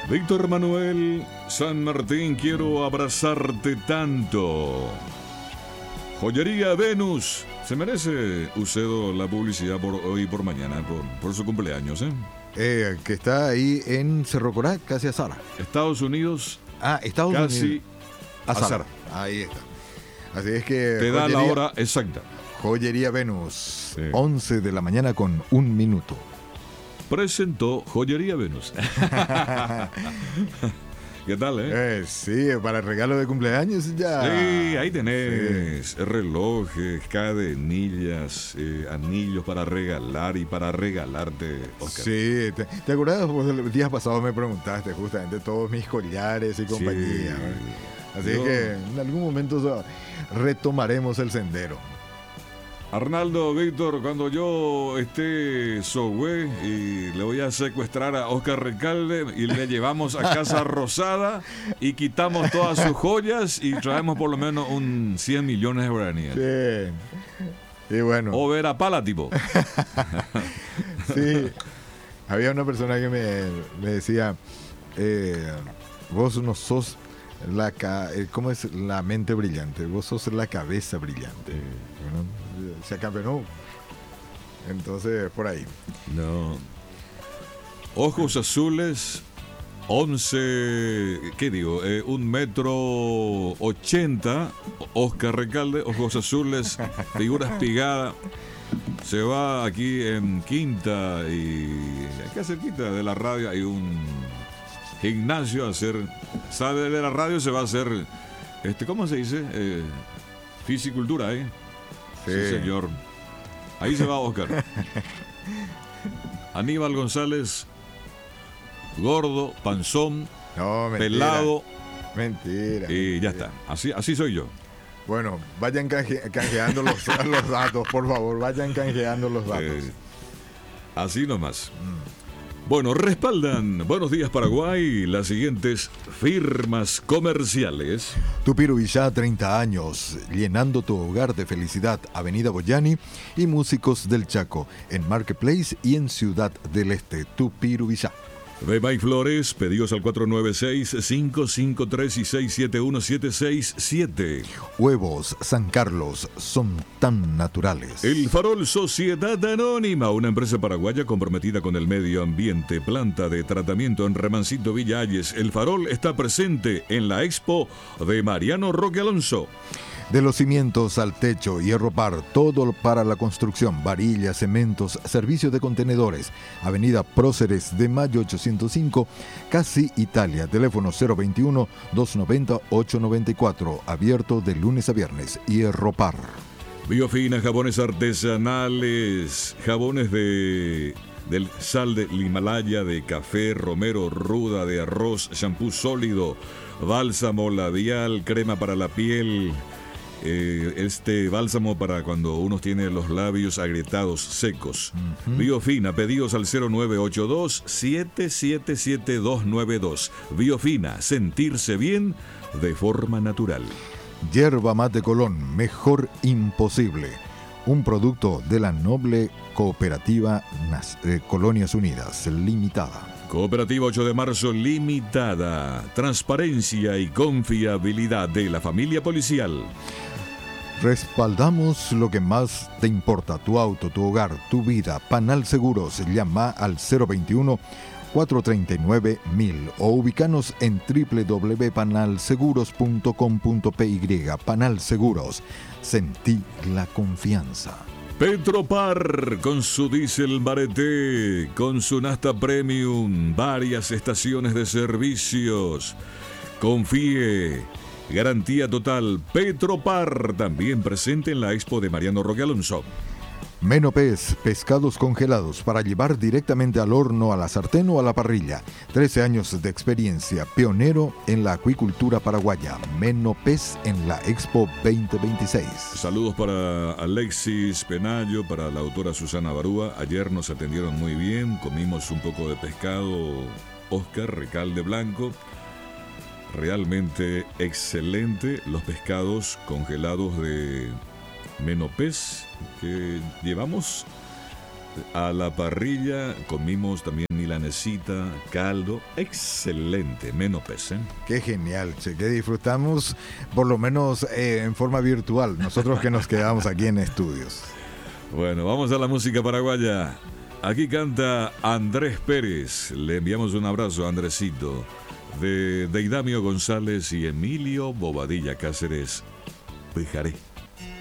Víctor Manuel San Martín, quiero abrazarte tanto. Joyería Venus. Se merece Ucedo la publicidad por hoy y por mañana, por su cumpleaños, que está ahí en Cerro Corá, casi a Sara. Estados Unidos. Estados casi Unidos. a Sara. Ahí está. Así es que... Te da la hora exacta. Joyería Venus, Sí. 11 de la mañana con 1 minuto. Presentó Joyería Venus. ¿Qué tal, Sí, para regalo de cumpleaños ya. Sí, ahí tenés relojes, cadenillas, anillos para regalar y para regalarte, Oscar. Sí, ¿te acuerdas? Vos el día pasado me preguntaste justamente todos mis collares y compañía. Sí. Así que en algún momento retomaremos el sendero. Arnaldo, Víctor, cuando yo esté sohue y le voy a secuestrar a Oscar Recalde y le llevamos a Casa Rosada y quitamos todas sus joyas y traemos por lo menos un 100 millones de guaraníes. Sí. Y bueno. O ver a Pala, tipo. Sí. Había una persona que me decía, vos no sos ¿cómo es? La mente brillante, vos sos la cabeza brillante. Bueno, se acampeonó. Entonces, por ahí. No. Ojos azules, 11, ¿qué digo? 1,80 m, Oscar Recalde, ojos azules, figura espigada. Se va aquí en Quinta y acá cerquita de la radio hay un gimnasio a hacer. Sale de la radio, se va a hacer, ¿cómo se dice? Fisicultura, ¿eh? Sí, señor. Ahí se va Oscar. Aníbal González, gordo, panzón, no, mentira, pelado. Mentira. Y ya está. Así soy yo. Bueno, vayan canjeando los datos, por favor. Vayan canjeando los datos. Así nomás. Bueno, respaldan Buenos Días Paraguay las siguientes firmas comerciales. Tupirubillá, 30 años, llenando tu hogar de felicidad. Avenida Boyani y Músicos del Chaco, en Marketplace y en Ciudad del Este. Tupirubillá. Beba y Flores, pedidos al 496-553-671-767. Huevos San Carlos, son tan naturales. El Farol Sociedad Anónima, una empresa paraguaya comprometida con el medio ambiente, planta de tratamiento en Remancito Villa Ayes. El Farol está presente en la expo de Mariano Roque Alonso. De los cimientos al techo, Hierro Par, todo para la construcción, varillas, cementos, servicio de contenedores. Avenida Próceres de Mayo 805, Casi Italia. Teléfono 021-290-894. Abierto de lunes a viernes. Hierro Par. Biofina, jabones artesanales, jabones del sal del Himalaya, de café, romero, ruda, de arroz, shampoo sólido, bálsamo labial, crema para la piel. Bálsamo para cuando uno tiene los labios agrietados, secos. Biofina, pedidos al 0982-777-292. Biofina, sentirse bien de forma natural. Yerba Mate Colón, mejor imposible. Un producto de la noble cooperativa Colonias Unidas, limitada. Cooperativa 8 de marzo limitada. Transparencia y confiabilidad de la familia policial. Respaldamos lo que más te importa, tu auto, tu hogar, tu vida. Panal Seguros, llama al 021-439-1000 o ubicanos en www.panalseguros.com.py. Panal Seguros, sentí la confianza. Petropar, con su diésel Mareté, con su Nasta Premium, varias estaciones de servicios. Confíe, garantía total. Petropar, también presente en la expo de Mariano Roque Alonso. Menopez, pescados congelados para llevar directamente al horno, a la sartén o a la parrilla. 13 años de experiencia, pionero en la acuicultura paraguaya. Menopez en la Expo 2026. Saludos para Alexis Penayo, para la autora Susana Barúa. Ayer nos atendieron muy bien, comimos un poco de pescado, Oscar Recalde Blanco. Realmente excelente los pescados congelados de Menopez que llevamos A la parrilla comimos también milanesita, caldo, excelente, menopes, ¿eh? Qué genial, che, que disfrutamos por lo menos en forma virtual, nosotros que nos quedamos aquí en estudios. Bueno, vamos a la música paraguaya. Aquí canta Andrés Pérez, le enviamos un abrazo a Andresito, de Deidamio González y Emilio Bobadilla Cáceres, Pejaré.